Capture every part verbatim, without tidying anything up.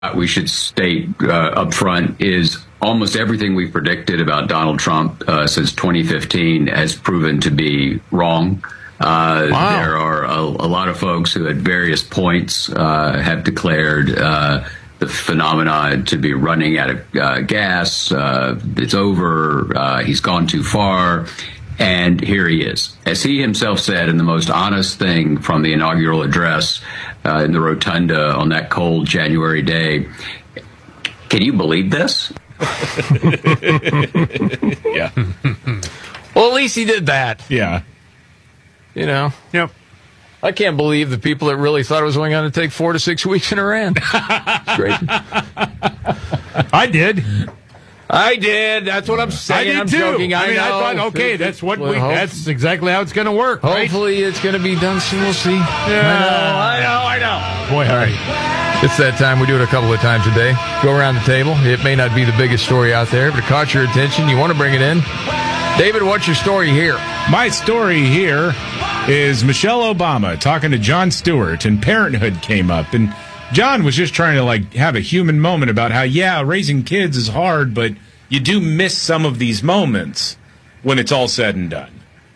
we should state uh, up front is almost everything we predicted about Donald Trump uh, since twenty fifteen has proven to be wrong. Uh, wow. There are a, a lot of folks who at various points uh, have declared uh, the phenomenon to be running out of uh, gas. Uh, it's over. Uh, he's gone too far. And here he is. As he himself said in the most honest thing from the inaugural address uh, in the rotunda on that cold January day, can you believe this? Yeah. Well, at least he did that. Yeah. You know? Yep. I can't believe the people that really thought it was only going to take four to six weeks in Iran. It's great. I did. I did. That's what I'm saying. I did I'm too. joking. I, I mean, know. I thought, okay, that's what well, we. hope, that's exactly how it's going to work. Hopefully, right? it's going to be done soon. We'll see. Yeah. I know. I know. I know. Boy, all right. It's that time. We do it a couple of times a day. Go around the table. It may not be the biggest story out there, but it caught your attention. You want to bring it in. David, what's your story here? My story here is Michelle Obama talking to Jon Stewart, and Parenthood came up, and John was just trying to like have a human moment about how, yeah, raising kids is hard, but you do miss some of these moments when it's all said and done.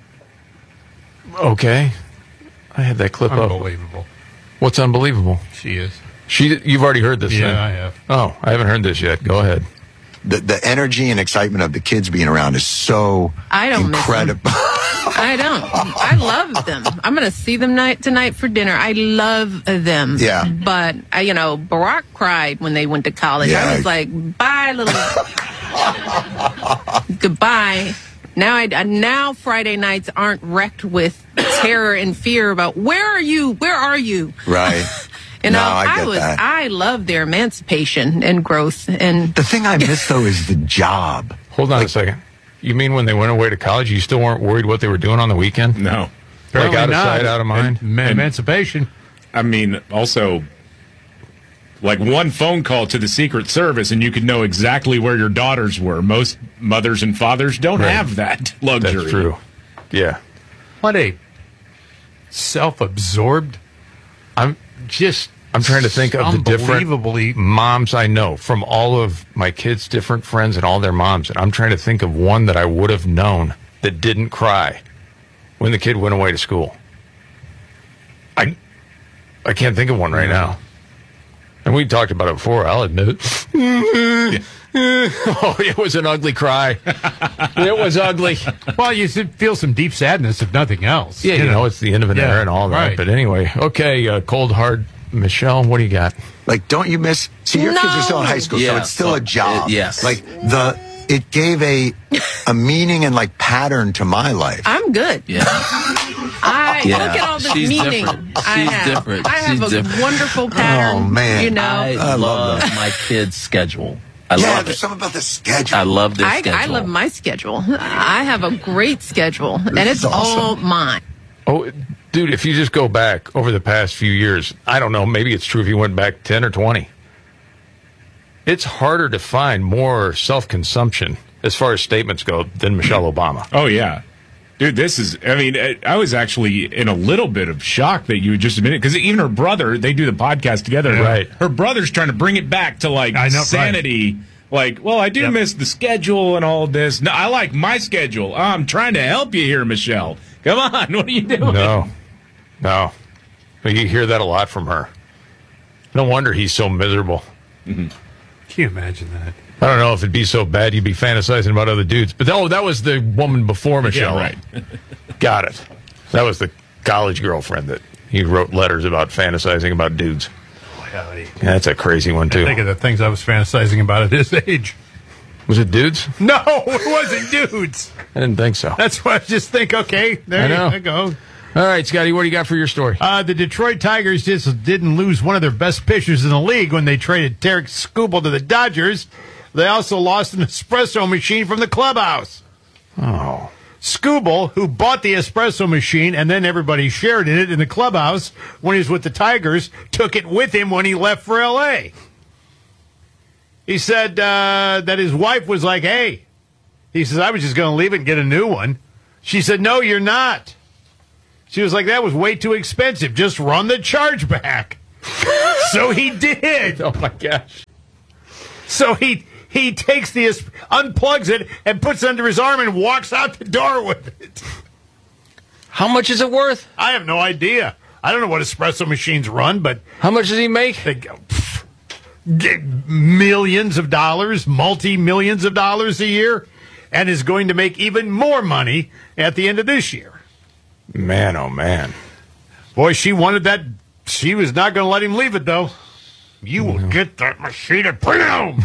Okay. I had that clip up. Unbelievable. What's unbelievable? She is. She. You've already heard this, Yeah, thing. I have. Oh, I haven't heard this yet. Go ahead. The the energy and excitement of the kids being around is so I don't incredible. Miss them. I don't. I love them. I'm going to see them night tonight for dinner. I love them. Yeah. But, uh, you know, Barack cried when they went to college. Yeah. I was like, bye, little... Goodbye. Now, I, now Friday nights aren't wrecked with terror and fear about, where are you? Where are you? Right. You know, No, I I, get was, that. I love their emancipation and growth. And The thing I miss, though, is the job. Hold on a second. You mean when they went away to college, you still weren't worried what they were doing on the weekend? No. Like Apparently out of not. sight, out of mind? And, and emancipation. I mean, also, like one phone call to the Secret Service, and you could know exactly where your daughters were. Most mothers and fathers don't Right. have that luxury. That's true. Yeah. What a self-absorbed. I'm Just. I'm trying to think of the different unbelievably moms I know from all of my kids' different friends and all their moms. And I'm trying to think of one that I would have known that didn't cry when the kid went away to school. I I can't think of one right now. And we talked about it before, I'll admit it. Oh, it was an ugly cry. It was ugly. Well, you should feel some deep sadness, if nothing else. Yeah, you know, it's the end of an Yeah, era and all that. right. But anyway, okay, uh, cold, hard. Michelle, what do you got? Like, don't you miss? See, your No. kids are still in high school, so Yeah, it's still so a job. it- yes. Like the it gave a a meaning and like pattern to my life. I'm good. Yeah. I Yeah. look at all this She's meaning. different. I She's have. different. I have She's a different. wonderful pattern. Oh, man. You know, I, I love love that. my kids' schedule. I yeah, love there's it. something about the schedule. I love their I, schedule. I love my schedule. I have a great schedule, and it's is awesome. all mine. Oh, dude, if you just go back over the past few years, I don't know, maybe it's true if you went back ten or twenty. It's harder to find more self-consumption as far as statements go than Michelle Obama. Oh, yeah. Dude, this is, I mean, I- I was actually in a little bit of shock that you just admitted, because even her brother, they do the podcast together. and Right. Her brother's trying to bring it back to, like, I know, sanity. Like, well, I do Yep. miss the schedule and all of this. No, I like my schedule. I'm trying to help you here, Michelle. Come on, what are you doing? No, no. But you hear that a lot from her. No wonder he's so miserable. Can you imagine that? I don't know if it'd be so bad you'd be fantasizing about other dudes. But oh, that was the woman before Michelle. Yeah, right. Got it. That was the college girlfriend that he wrote letters about fantasizing about dudes. Howdy. That's a crazy one, too. Think of the things I was fantasizing about at his age. Was it dudes? No, it wasn't dudes. I didn't think so. That's why I just think, okay, there I know. you go. All right, Scotty, what do you got for your story? Uh, the Detroit Tigers just didn't lose one of their best pitchers in the league when they traded Tarek Skubal to the Dodgers. They also lost an espresso machine from the clubhouse. Oh. Skubal, who bought the espresso machine and then everybody shared in it in the clubhouse when he was with the Tigers, took it with him when he left for L A. He said uh, that his wife was like, hey, he says, I was just going to leave it and get a new one. She said, no, you're not. She was like, that was way too expensive. Just run the charge back. So he did. Oh, my gosh. So he he takes the, unplugs it, and puts it under his arm and walks out the door with it. How much is it worth? I have no idea. I don't know what espresso machines run, but... How much does he make? They go, pff, get millions of dollars, multi-millions of dollars a year, and is going to make even more money at the end of this year. Man, oh, man. Boy, she wanted that. She was not going to let him leave it, though. You will mm-hmm. get that machine and bring it home.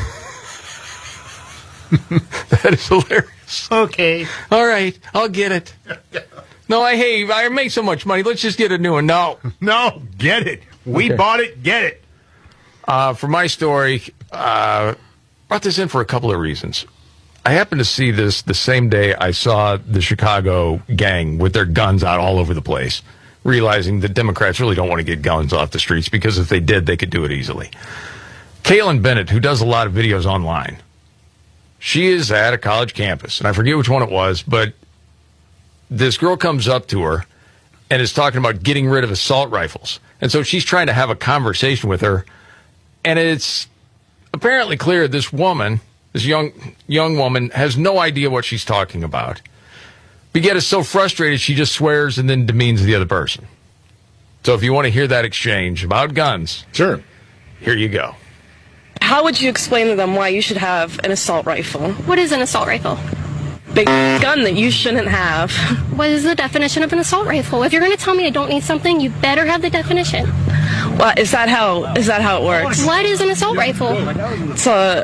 That is hilarious. Okay. All right, I'll get it. No, I hey, I make so much money. Let's just get a new one. No. No, get it. We okay. bought it, get it. Uh, for my story, uh, brought this in for a couple of reasons. I happened to see this the same day I saw the Chicago gang with their guns out all over the place, realizing that Democrats really don't want to get guns off the streets because if they did, they could do it easily. Kaylin Bennett, who does a lot of videos online, she is at a college campus, and I forget which one it was, but this girl comes up to her and is talking about getting rid of assault rifles. And so she's trying to have a conversation with her, and it's apparently clear this woman, this young young woman, has no idea what she's talking about. But yet is so frustrated she just swears and then demeans the other person. So if you want to hear that exchange about guns, sure, here you go. How would you explain to them why you should have an assault rifle? What is an assault rifle? Big gun that you shouldn't have. What is the definition of an assault rifle? If you're going to tell me I don't need something, you better have the definition. Well, is that how is that how it works? What is an assault rifle? It's a...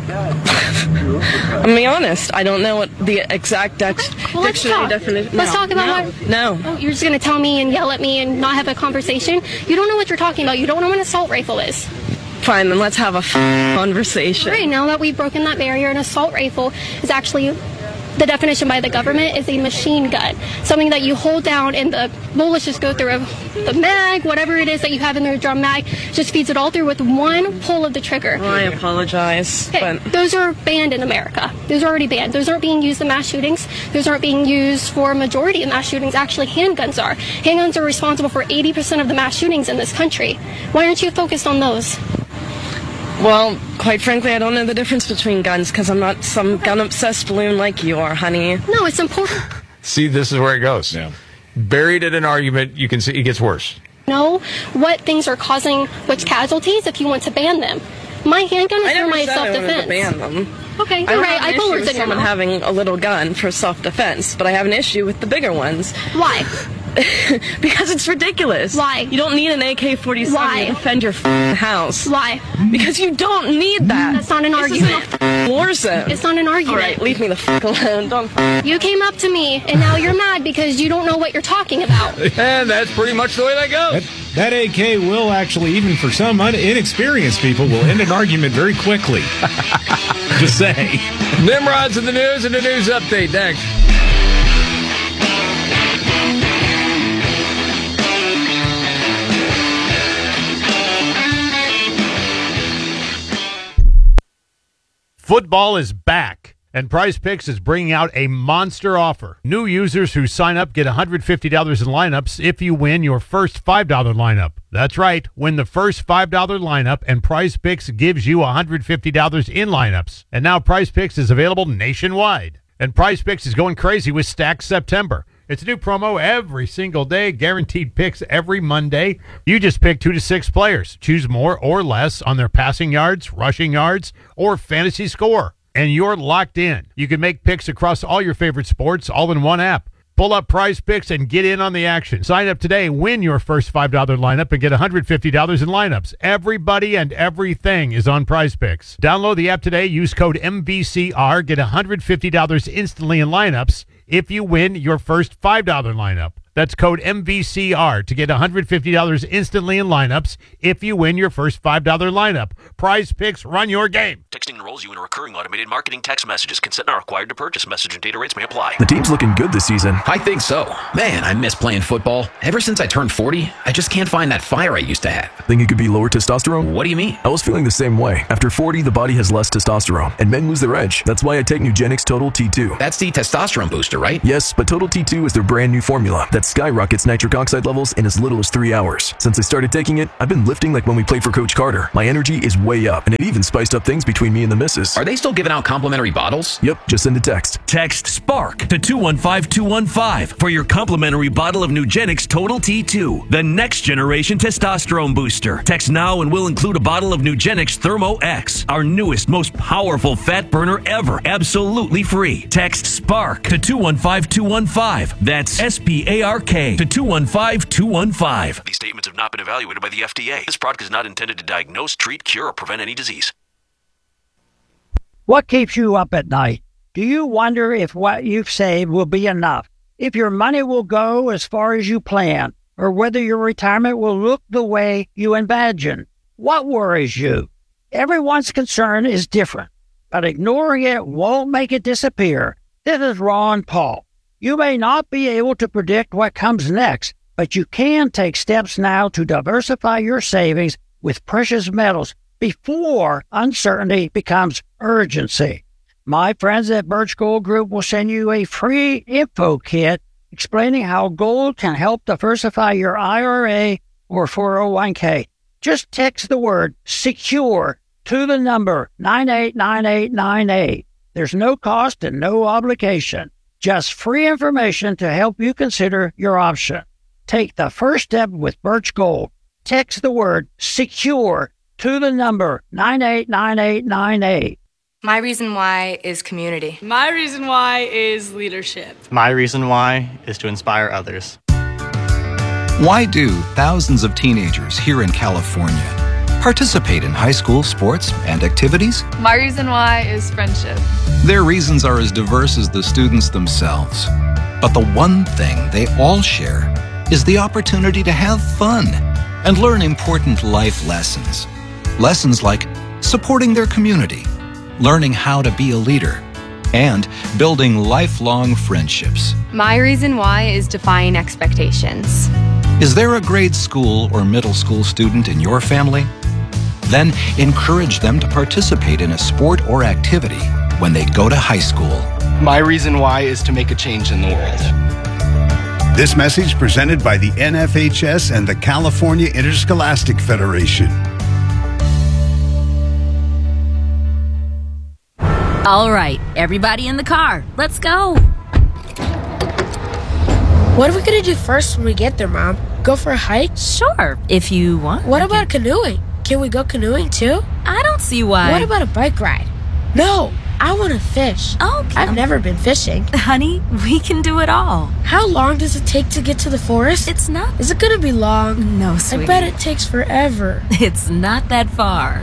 I'm being honest. I don't know what the exact dex- well, let's dictionary talk. definition. Let's no. talk about no. what. No. Oh, you're just going to tell me and yell at me and not have a conversation? You don't know what you're talking about. You don't know what an assault rifle is. Fine, then let's have a f- conversation. Right, now that we've broken that barrier, an assault rifle is actually, the definition by the government is a machine gun. Something that you hold down and the bullets just go through a, the mag, whatever it is that you have in the drum mag, just feeds it all through with one pull of the trigger. Oh, I apologize. Okay, but... Those are banned in America. Those are already banned. Those aren't being used in mass shootings. Those aren't being used for a majority of mass shootings. Actually, handguns are. Handguns are responsible for eighty percent of the mass shootings in this country. Why aren't you focused on those? Well, quite frankly, I don't know the difference between guns because I'm not some gun-obsessed balloon like you are, honey. No, it's important. See, this is where it goes. Yeah. Buried in an argument, you can see it gets worse. Know what things are causing which casualties if you want to ban them. My handgun is for my self-defense. I ban them. Okay, I you're don't right. have an I issue put words with in your someone mouth. having a little gun for self-defense, but I have an issue with the bigger ones. Why? Because it's ridiculous. Why? You don't need an A K forty-seven Why? to defend your f***ing house. Why? Because you don't need that. That's not an this argument. Isn't a war zone. It's not an argument. All right, leave me the f*** alone. Don't f- You came up to me, and now you're mad because you don't know what you're talking about. And that's pretty much the way that goes. That, that A K will actually, even for some un- inexperienced people, will end an argument very quickly. Just say. Nimrod's in the news and the news update next. Football is back, and Prize Picks is bringing out a monster offer. New users who sign up get one hundred fifty dollars in lineups if you win your first five dollars lineup. That's right, win the first five dollars lineup, and Prize Picks gives you one hundred fifty dollars in lineups. And now Prize Picks is available nationwide. And Prize Picks is going crazy with Stack September. It's a new promo every single day, guaranteed picks every Monday. You just pick two to six players. Choose more or less on their passing yards, rushing yards, or fantasy score. And you're locked in. You can make picks across all your favorite sports all in one app. Pull up Prize Picks and get in on the action. Sign up today, win your first five dollars lineup, and get one hundred fifty dollars in lineups. Everybody and everything is on Prize Picks. Download the app today. Use code M V C R. Get one hundred fifty dollars instantly in lineups if you win your first five dollars lineup. That's code M V C R to get one hundred fifty dollars instantly in lineups if you win your first five dollars lineup. Prize Picks, run your game. Texting enrolls you in a recurring automated marketing text messages. Consent not required to purchase. Message and data rates may apply. The team's looking good this season. I think so. Man, I miss playing football. Ever since I turned forty, I just can't find that fire I used to have. Think it could be lower testosterone? What do you mean? I was feeling the same way. After forty, the body has less testosterone, and men lose their edge. That's why I take Nugenix Total T two. That's the testosterone booster, right? Yes, but Total T two is their brand new formula that skyrockets nitric oxide levels in as little as three hours. Since I started taking it, I've been lifting like when we played for Coach Carter. My energy is way up, and it even spiced up things between me and the missus. Are they still giving out complimentary bottles? Yep, just send a text. Text SPARK to two one five two one five for your complimentary bottle of Nugenix Total T two, the next generation testosterone booster. Text now and we'll include a bottle of Nugenix Thermo X, our newest, most powerful fat burner ever, absolutely free. Text SPARK to two one five two one five. That's S P A R K to two one five two one five. These statements have not been evaluated by the F D A. This product is not intended to diagnose, treat, cure, or prevent any disease. What keeps you up at night? Do you wonder if what you've saved will be enough? If your money will go as far as you plan? Or whether your retirement will look the way you imagine? What worries you? Everyone's concern is different, but ignoring it won't make it disappear. This is Ron Paul. You may not be able to predict what comes next, but you can take steps now to diversify your savings with precious metals before uncertainty becomes urgency. My friends at Birch Gold Group will send you a free info kit explaining how gold can help diversify your I R A or four oh one k. Just text the word SECURE to the number nine eight nine eight nine eight. There's no cost and no obligation. Just free information to help you consider your option. Take the first step with Birch Gold. Text the word SECURE to the number nine eight nine eight nine eight. My reason why is community. My reason why is leadership. My reason why is to inspire others. Why do thousands of teenagers here in California participate in high school sports and activities? My reason why is friendship. Their reasons are as diverse as the students themselves. But the one thing they all share is the opportunity to have fun and learn important life lessons. Lessons like supporting their community, learning how to be a leader, and building lifelong friendships. My reason why is defying expectations. Is there a grade school or middle school student in your family? Then encourage them to participate in a sport or activity when they go to high school. My reason why is to make a change in the world. This message presented by the N F H S and the California Interscholastic Federation. All right, everybody in the car, let's go. What are we gonna do first when we get there, Mom? Go for a hike? Sure, if you want. What about canoeing? Can we go canoeing too? I don't see why. What about a bike ride? No, I want to fish. Okay. I've never been fishing. Honey, we can do it all. How long does it take to get to the forest? It's not. Is it gonna be long? No, sweetie. I bet it takes forever. It's not that far.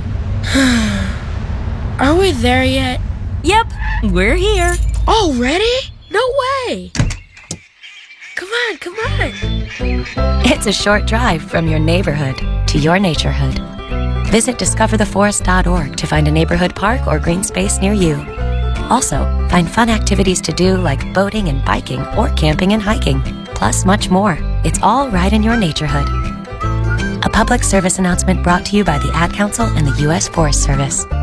Are we there yet? Yep, we're here. Already? No way! Come on, come on. It's a short drive from your neighborhood to your naturehood. Visit discover the forest dot org to find a neighborhood park or green space near you. Also, find fun activities to do like boating and biking or camping and hiking, plus much more. It's all right in your naturehood. A public service announcement brought to you by the Ad Council and the U S Forest Service.